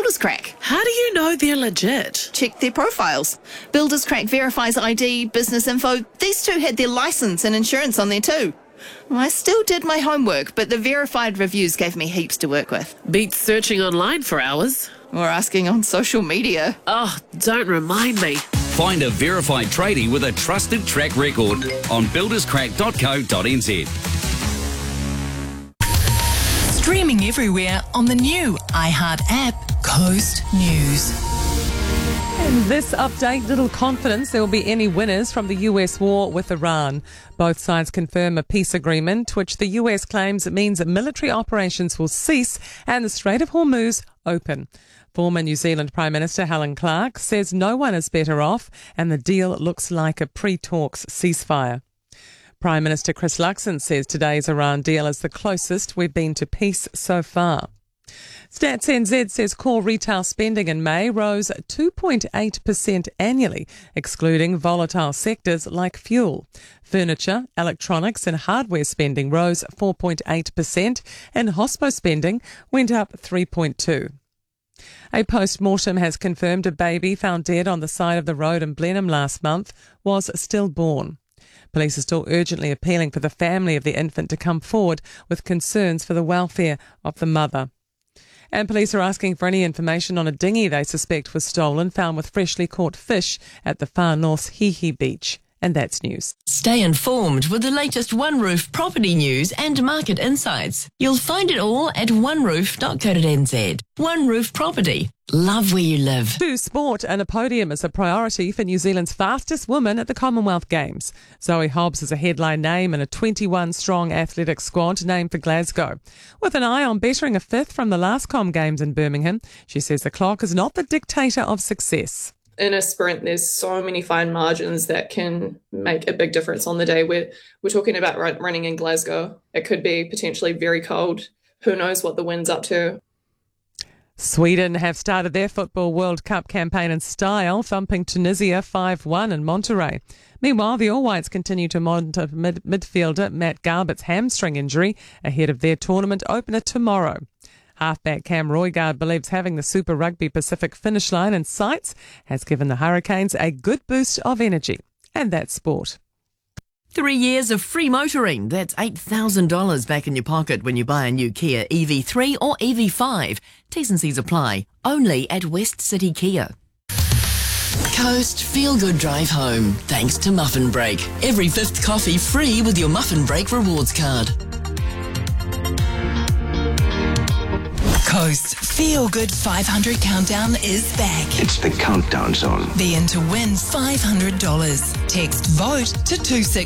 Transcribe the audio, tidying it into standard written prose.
Builderscrack. How do you know they're legit? Check their profiles. Builderscrack verifies ID, business info. These two had their licence and insurance on there too. I still did my homework, but the verified reviews gave me heaps to work with. Beats searching online for hours. Or asking on social media. Oh, don't remind me. Find a verified tradie with a trusted track record on builderscrack.co.nz. Streaming everywhere on the new iHeart app, Coast News. In this update, little confidence there will be any winners from the US war with Iran. Both sides confirm a peace agreement, which the US claims means military operations will cease and the Strait of Hormuz open. Former New Zealand Prime Minister Helen Clark says no one is better off and the deal looks like a pre-talks ceasefire. Prime Minister Chris Luxon says today's Iran deal is the closest we've been to peace so far. Stats NZ says core retail spending in May rose 2.8% annually, excluding volatile sectors like fuel. Furniture, electronics and hardware spending rose 4.8% and hospo spending went up 3.2%. A post-mortem has confirmed a baby found dead on the side of the road in Blenheim last month was stillborn. Police are still urgently appealing for the family of the infant to come forward with concerns for the welfare of the mother. And police are asking for any information on a dinghy they suspect was stolen, found with freshly caught fish at the far north Hihi Beach. And that's news. Stay informed with the latest One Roof property news and market insights. You'll find it all at oneroof.co.nz. One Roof Property. Love where you live. Sport and a podium is a priority for New Zealand's fastest woman at the Commonwealth Games. Zoe Hobbs is a headline name in a 21-strong athletic squad named for Glasgow. With an eye on bettering a fifth from the last Com Games in Birmingham, she says the clock is not the dictator of success. In a sprint, there's so many fine margins that can make a big difference on the day. We're talking about running in Glasgow. It could be potentially very cold. Who knows what the wind's up to? Sweden have started their Football World Cup campaign in style, thumping Tunisia 5-1 in Monterrey. Meanwhile, the All Whites continue to monitor midfielder Matt Garbutt's hamstring injury ahead of their tournament opener tomorrow. Halfback Cam Roigard believes having the Super Rugby Pacific finish line in sights has given the Hurricanes a good boost of energy. And that's sport. 3 years of free motoring. That's $8,000 back in your pocket when you buy a new Kia EV3 or EV5. T's and C's apply. Only at West City Kia. Coast Feel Good Drive Home. Thanks to Muffin Break. Every fifth coffee free with your Muffin Break rewards card. Coast Feel Good 500 Countdown is back. It's the Countdown Zone. Be in to win $500. Text VOTE to 26